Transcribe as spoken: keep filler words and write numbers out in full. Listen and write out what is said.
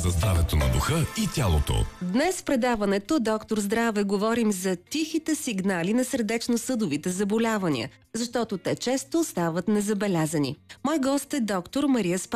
за здравето на духа и тялото. Днес в предаването Доктор Здраве говорим за тихите сигнали на сърдечно-съдовите заболявания, защото те често стават незабелязани. Мой гост е доктор Мария Спасова.